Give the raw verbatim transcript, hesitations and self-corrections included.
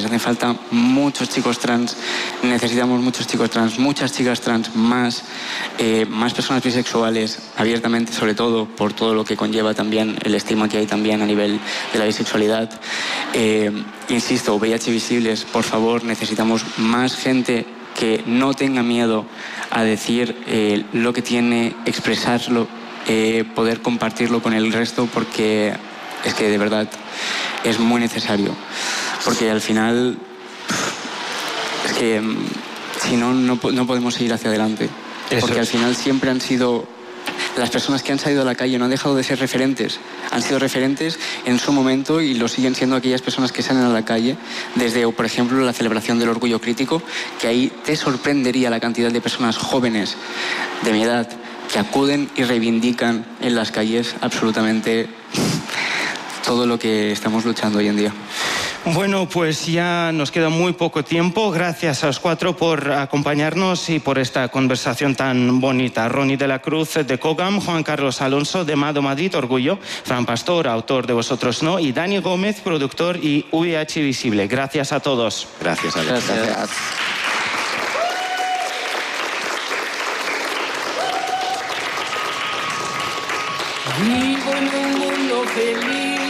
diferentes. Hacen falta muchos chicos trans, necesitamos muchos chicos trans, muchas chicas trans, más, eh, más personas bisexuales, abiertamente, sobre todo, por todo lo que conlleva también el estigma que hay también a nivel de la bisexualidad. Eh, insisto, V I H visibles, por favor, necesitamos más gente que no tenga miedo a decir eh, lo que tiene, expresarlo, eh, poder compartirlo con el resto, porque es que de verdad es muy necesario. Porque al final, es que si no, no, no podemos seguir hacia adelante. Eso porque al final siempre han sido... Las personas que han salido a la calle no han dejado de ser referentes. Han sido referentes en su momento y lo siguen siendo aquellas personas que salen a la calle, desde, por ejemplo, la celebración del orgullo crítico, que ahí te sorprendería la cantidad de personas jóvenes de mi edad que acuden y reivindican en las calles absolutamente todo lo que estamos luchando hoy en día. Bueno, pues ya nos queda muy poco tiempo. Gracias a los cuatro por acompañarnos y por esta conversación tan bonita. Ronnie de la Cruz, de COGAM, Juan Carlos Alonso, de Mado Madrid, Orgullo, Fran Pastor, autor de Vosotros No, y Dani Gómez, productor y V I H Visible. Gracias a todos. Gracias, Alex. Gracias. Gracias. Vivo en un mundo feliz.